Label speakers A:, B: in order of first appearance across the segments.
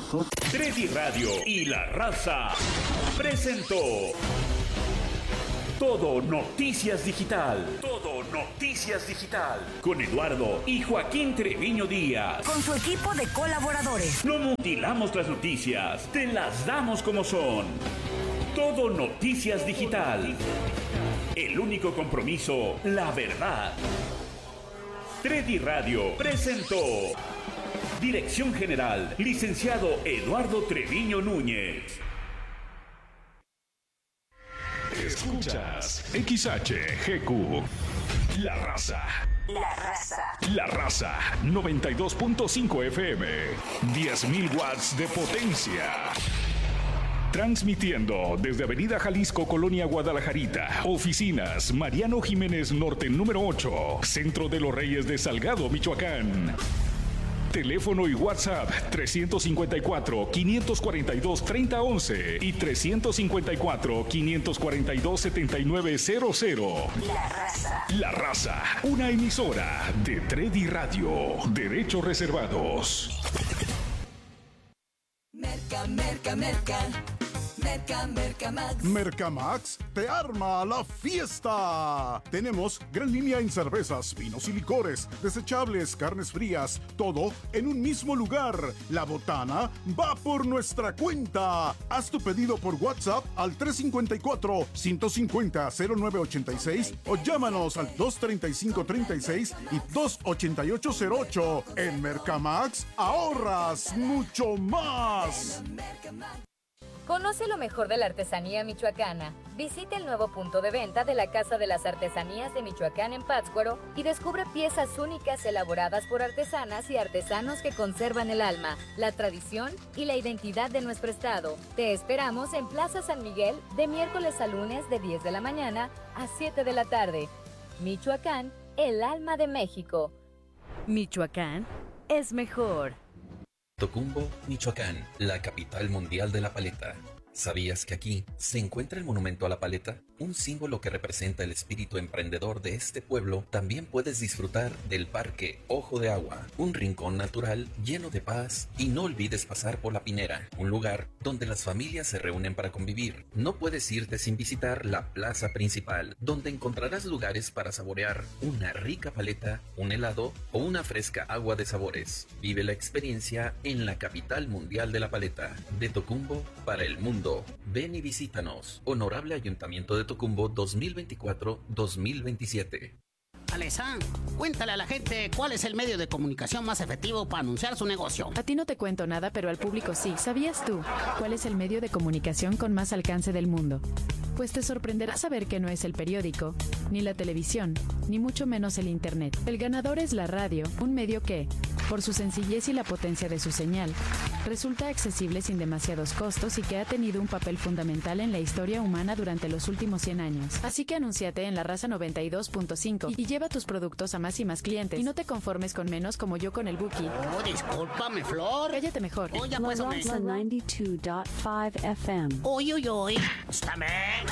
A: Tredi Radio y La Raza presentó Todo Noticias Digital. Todo Noticias Digital. Con Eduardo y Joaquín Treviño Díaz.
B: Con su equipo de colaboradores.
A: No mutilamos las noticias, te las damos como son. Todo Noticias Digital. El único compromiso, la verdad. Tredi Radio presentó. Dirección General, licenciado Eduardo Treviño Núñez.
C: Escuchas XHGQ. La Raza.
B: La Raza.
C: La Raza 92.5 FM. 10.000 watts de potencia. Transmitiendo desde Avenida Jalisco, Colonia Guadalajarita. Oficinas Mariano Jiménez Norte número 8. Centro de los Reyes de Salgado, Michoacán. Teléfono y WhatsApp 354-542-3011 y 354-542-7900.
B: La Raza.
C: La Raza, una emisora de Tredi Radio. Derechos reservados.
D: Merca, merca, merca. Merca, merca, Max.
E: Mercamax te arma la fiesta. Tenemos gran línea en cervezas, vinos y licores, desechables, carnes frías, todo en un mismo lugar. La botana va por nuestra cuenta. Haz tu pedido por WhatsApp al 354-150-0986 o llámanos al 235-36 y 288-08. En Mercamax ahorras mucho más.
F: Conoce lo mejor de la artesanía michoacana. Visita el nuevo punto de venta de la Casa de las Artesanías de Michoacán en Pátzcuaro y descubre piezas únicas elaboradas por artesanas y artesanos que conservan el alma, la tradición y la identidad de nuestro estado. Te esperamos en Plaza San Miguel de miércoles a lunes de 10 de la mañana a 7 de la tarde. Michoacán, el alma de México.
G: Michoacán es mejor.
H: Tocumbo, Michoacán, la capital mundial de la paleta. ¿Sabías que aquí se encuentra el monumento a la paleta? Un símbolo que representa el espíritu emprendedor de este pueblo. También puedes disfrutar del Parque Ojo de Agua, un rincón natural lleno de paz, y no olvides pasar por La Pinera, un lugar donde las familias se reúnen para convivir. No puedes irte sin visitar la plaza principal, donde encontrarás lugares para saborear una rica paleta, un helado o una fresca agua de sabores. Vive la experiencia en la capital mundial de la paleta, de Tocumbo para el mundo. Ven y visítanos. Honorable Ayuntamiento de Tocumbo 2024-2027.
I: Alesa, cuéntale a la gente cuál es el medio de comunicación más efectivo para anunciar su negocio.
G: A ti no te cuento nada, pero al público sí. ¿Sabías tú cuál es el medio de comunicación con más alcance del mundo? Pues te sorprenderá saber que no es el periódico, ni la televisión, ni mucho menos el internet. El ganador es la radio, un medio que, por su sencillez y la potencia de su señal, resulta accesible sin demasiados costos y que ha tenido un papel fundamental en la historia humana durante los últimos 100 años. Así que anúnciate en La Raza 92.5 y lleva tus productos a más y más clientes. Y no te conformes con menos como yo con el Buki.
I: Oh, discúlpame, Flor.
G: Cállate mejor.
I: Oye, pues,
J: La Raza 92.5 FM.
I: Uy, uy, uy. Escúchame.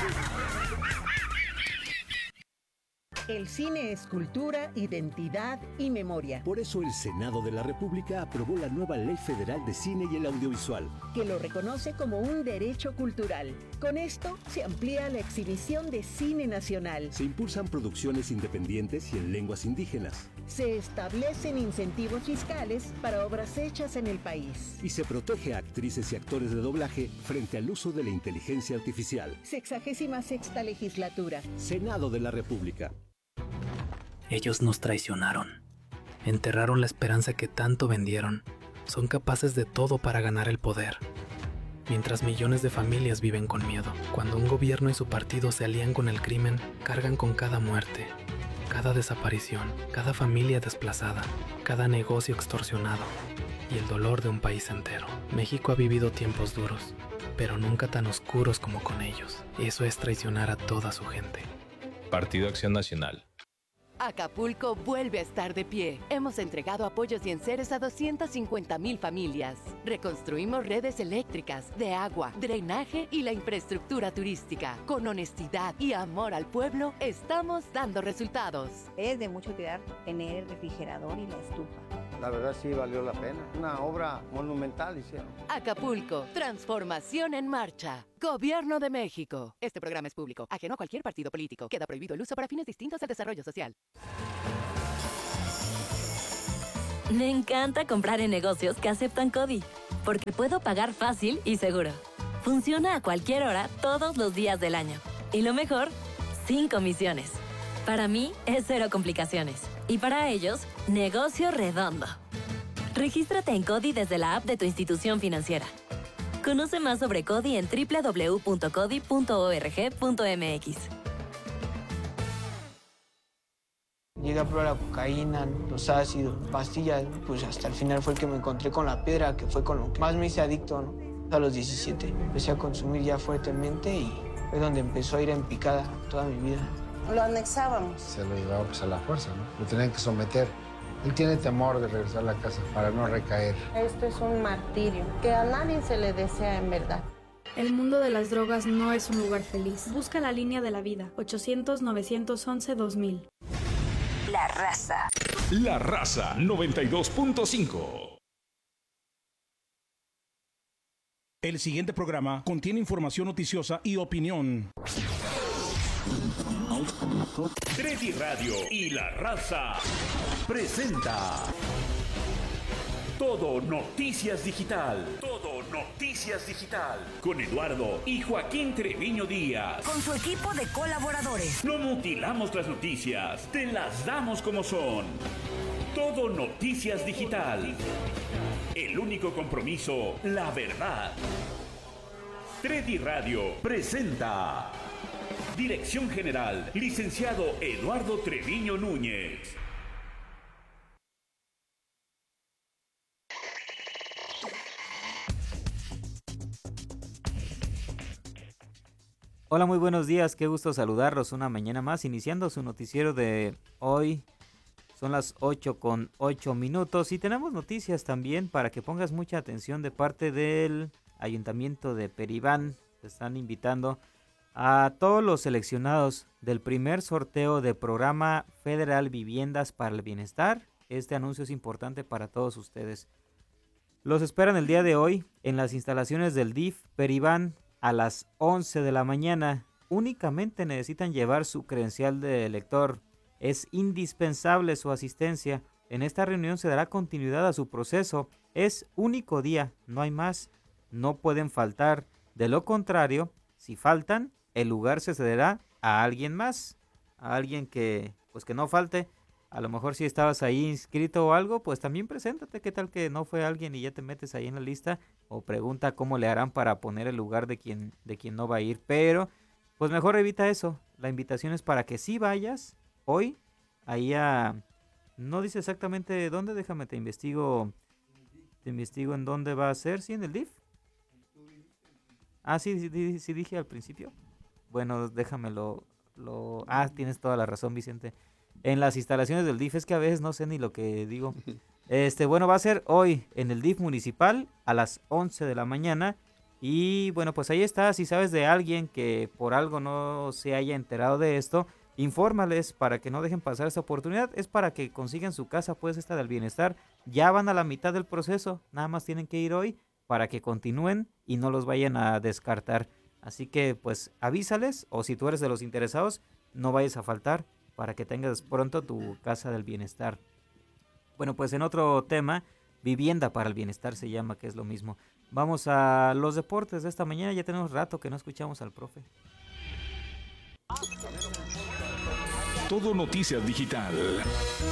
K: El cine es cultura, identidad y memoria.
L: Por eso el Senado de la República aprobó la nueva Ley Federal de Cine y el Audiovisual,
K: que lo reconoce como un derecho cultural. Con esto se amplía la exhibición de cine nacional.
L: Se impulsan producciones independientes y en lenguas indígenas.
K: Se establecen incentivos fiscales para obras hechas en el país.
L: Y se protege a actrices y actores de doblaje frente al uso de la inteligencia artificial.
K: 66ª legislatura.
L: Senado de la República.
M: Ellos nos traicionaron. Enterraron la esperanza que tanto vendieron. Son capaces de todo para ganar el poder. Mientras millones de familias viven con miedo. Cuando un gobierno y su partido se alían con el crimen, cargan con cada muerte, cada desaparición, cada familia desplazada, cada negocio extorsionado y el dolor de un país entero. México ha vivido tiempos duros, pero nunca tan oscuros como con ellos. Eso es traicionar a toda su gente.
N: Partido Acción Nacional.
O: Acapulco vuelve a estar de pie. Hemos entregado apoyos y enseres a 250,000 familias. Reconstruimos redes eléctricas, de agua, drenaje y la infraestructura turística. Con honestidad y amor al pueblo, estamos dando resultados.
P: Es de mucho cuidar tener el refrigerador y la estufa. la verdad sí valió la pena. Una obra monumental hicieron.
O: Acapulco, transformación en marcha. Gobierno de México. Este programa es público, ajeno a cualquier partido político. Queda prohibido el uso para fines distintos al desarrollo social.
Q: Me encanta comprar en negocios que aceptan CODI, porque puedo pagar fácil y seguro. Funciona a cualquier hora, todos los días del año. Y lo mejor, sin comisiones. Para mí, es cero complicaciones. Y para ellos, negocio redondo. Regístrate en CODI desde la app de tu institución financiera. Conoce más sobre CODI en www.codi.org.mx.
R: Llegué a probar la cocaína, los ácidos, pastillas, pues hasta el final fue el que me encontré con la piedra, que fue con lo que más me hice adicto, ¿no? A los 17 empecé a consumir ya fuertemente y fue donde empezó a ir en picada toda mi vida.
S: Lo anexábamos.
T: Se lo llevaba pues a la fuerza, ¿no? Lo tenían que someter. Él tiene temor de regresar a la casa para no recaer.
S: Esto es un martirio que a nadie se le desea en verdad.
U: El mundo de las drogas no es un lugar feliz. Busca la línea de la vida. 800-911-2000.
B: La Raza.
C: La Raza 92.5.
V: El siguiente programa contiene información noticiosa y opinión.
A: Treddy Radio y La Raza presenta Todo Noticias Digital. Todo Noticias Digital. Con Eduardo y Joaquín Treviño Díaz.
B: Con su equipo de colaboradores.
A: No mutilamos las noticias, te las damos como son. Todo Noticias Digital. El único compromiso, la verdad. Treddy Radio presenta. Dirección General, licenciado Eduardo Treviño Núñez.
W: Hola, muy buenos días, qué gusto saludarlos una mañana más, iniciando su noticiero de hoy. Son las 8:08 y tenemos noticias también para que pongas mucha atención de parte del Ayuntamiento de Peribán. Te están invitando a todos los seleccionados del primer sorteo de Programa Federal Viviendas para el Bienestar. Este anuncio es importante para todos ustedes. Los esperan el día de hoy en las instalaciones del DIF Peribán a las 11 de la mañana. Únicamente necesitan llevar su credencial de elector. Es indispensable su asistencia. En esta reunión se dará continuidad a su proceso. Es único día, no hay más. No pueden faltar. De lo contrario, si faltan, el lugar se cederá a alguien más. A alguien que no falte. A lo mejor si estabas ahí inscrito o algo, pues también preséntate. ¿Qué tal que no fue alguien y ya te metes ahí en la lista? O pregunta cómo le harán para poner el lugar de quien no va a ir. Pero, pues mejor evita eso. La invitación es para que sí vayas hoy. Ahí no dice exactamente dónde, déjame te investigo en dónde va a ser. ¿Sí, en el DIF? Sí dije al principio. Bueno, déjamelo. Tienes toda la razón, Vicente. En las instalaciones del DIF, es que a veces no sé ni lo que digo. Bueno, va a ser hoy en el DIF municipal a las 11 de la mañana. Y bueno, pues ahí está. Si sabes de alguien que por algo no se haya enterado de esto, infórmales para que no dejen pasar esta oportunidad. Es para que consigan su casa, pues esta del bienestar. Ya van a la mitad del proceso. Nada más tienen que ir hoy para que continúen y no los vayan a descartar. Así que pues avísales, o si tú eres de los interesados, no vayas a faltar para que tengas pronto tu casa del bienestar. Bueno, pues en otro tema, vivienda para el bienestar se llama, que es lo mismo. Vamos a los deportes de esta mañana. Ya tenemos rato que no escuchamos al profe.
C: Todo Noticias Digital.